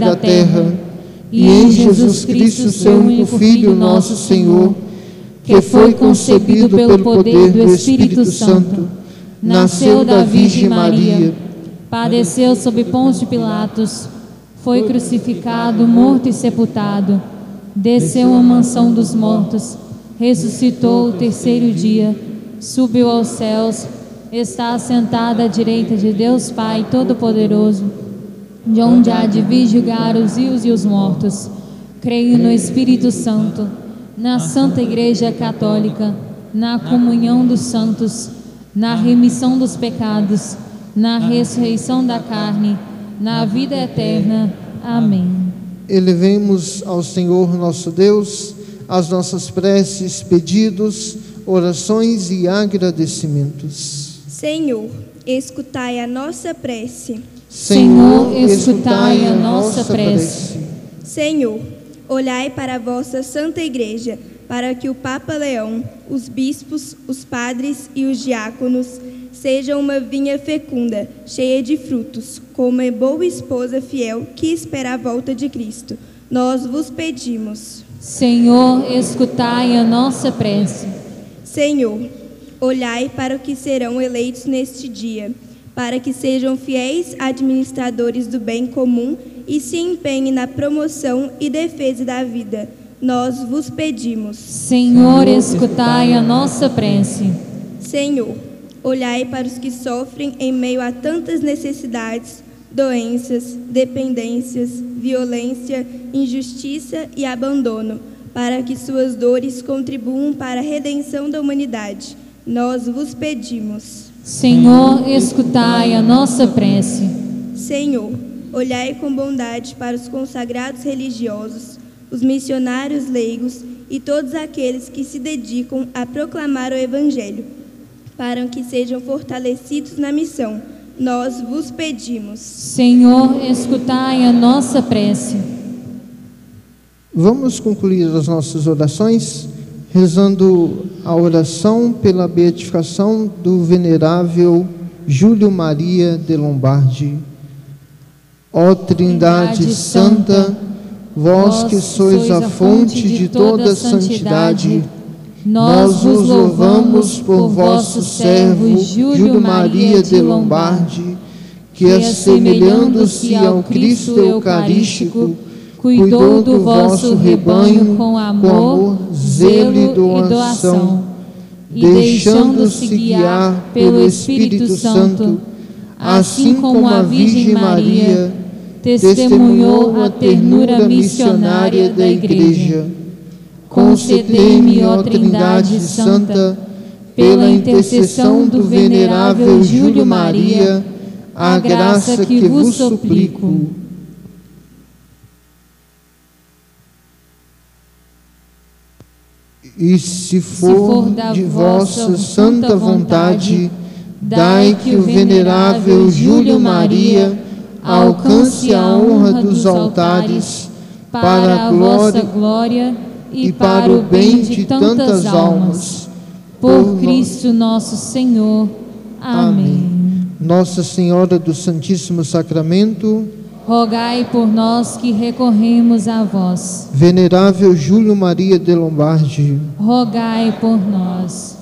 da terra, e em Jesus Cristo, seu único Filho, nosso Senhor, que foi concebido pelo poder do Espírito Santo, nasceu da Virgem Maria, padeceu sob Pôncio Pilatos, foi crucificado, morto e sepultado, desceu à mansão dos mortos, ressuscitou o terceiro dia, subiu aos céus, está assentado à direita de Deus Pai Todo-Poderoso, de onde há de vir julgar os vivos e os mortos. Creio no Espírito Santo, na Santa Igreja Católica, na comunhão dos santos, na remissão dos pecados, na ressurreição da carne, na vida eterna. Amém. Elevemos ao Senhor nosso Deus as nossas preces, pedidos, orações e agradecimentos. Senhor, escutai a nossa prece. Senhor, escutai a nossa prece. Senhor, olhai para a vossa Santa Igreja, para que o Papa Leão, os bispos, os padres e os diáconos sejam uma vinha fecunda, cheia de frutos, como uma boa esposa fiel que espera a volta de Cristo. Nós vos pedimos. Senhor, escutai a nossa prece. Senhor, olhai para os que serão eleitos neste dia, para que sejam fiéis administradores do bem comum e se empenhem na promoção e defesa da vida. Nós vos pedimos. Senhor, escutai a nossa prece. Senhor, olhai para os que sofrem em meio a tantas necessidades, doenças, dependências, violência, injustiça e abandono, para que suas dores contribuam para a redenção da humanidade. Nós vos pedimos. Senhor, escutai a nossa prece. Senhor, olhai com bondade para os consagrados religiosos, os missionários leigos e todos aqueles que se dedicam a proclamar o Evangelho, para que sejam fortalecidos na missão. Nós vos pedimos. Senhor, escutai a nossa prece. Vamos concluir as nossas orações rezando a oração pela beatificação do venerável Júlio Maria de Lombardi. Ó Trindade Santa, vós que sois a fonte de toda santidade, nós vos louvamos por vosso servo Júlio Maria de Lombardi, que, assemelhando-se ao Cristo Eucarístico, cuidou do vosso rebanho com amor, zelo e doação, e deixando-se guiar pelo Espírito Santo, assim como a Virgem Maria testemunhou a ternura missionária da Igreja. Concedei-me, ó Trindade Santa, pela intercessão do venerável Júlio Maria, a graça que vos suplico. E se for de vossa santa vontade, dai que o venerável Júlio Maria alcance a honra dos altares para a vossa glória e para o bem de tantas almas. Por Cristo nosso Senhor. Amém. Nossa Senhora do Santíssimo Sacramento, rogai por nós que recorremos a vós. venerável Júlio Maria de Lombardi, rogai por nós.